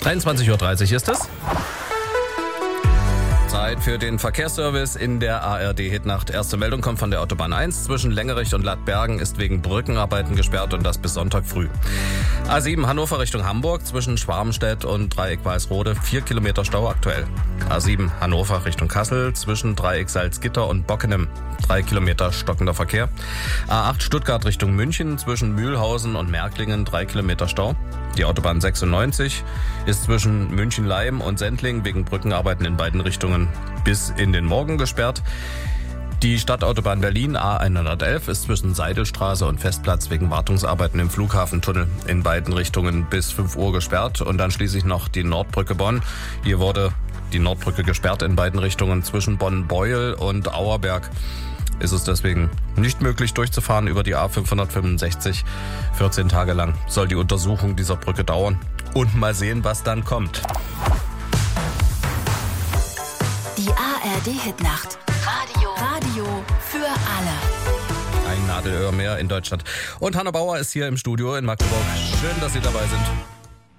23:30 Uhr ist es. Zeit für den Verkehrsservice in der ARD-Hitnacht. Erste Meldung kommt von der Autobahn 1. Zwischen Längerich und Lattbergen ist wegen Brückenarbeiten gesperrt und das bis Sonntag früh. A7 Hannover Richtung Hamburg zwischen Schwarmstedt und Dreieck Weißrode 4 Kilometer Stau aktuell. A7 Hannover Richtung Kassel zwischen Dreieck Salzgitter und Bockenem 3 Kilometer stockender Verkehr. A8 Stuttgart Richtung München zwischen Mühlhausen und Märklingen 3 Kilometer Stau. Die Autobahn 96 ist zwischen München-Leim und Sendling wegen Brückenarbeiten in beiden Richtungen bis in den Morgen gesperrt. Die Stadtautobahn Berlin A111 ist zwischen Seidelstraße und Festplatz wegen Wartungsarbeiten im Flughafentunnel in beiden Richtungen bis 5 Uhr gesperrt. Und dann schließlich noch die Nordbrücke Bonn. Hier wurde die Nordbrücke gesperrt in beiden Richtungen zwischen Bonn-Beuel und Auerberg. Ist es deswegen nicht möglich durchzufahren über die A565. 14 Tage lang soll die Untersuchung dieser Brücke dauern. Und mal sehen, was dann kommt. Die ARD-Hitnacht. Radio für alle. Ein Nadelöhr mehr in Deutschland. Und Hanna Bauer ist hier im Studio in Magdeburg. Schön, dass Sie dabei sind.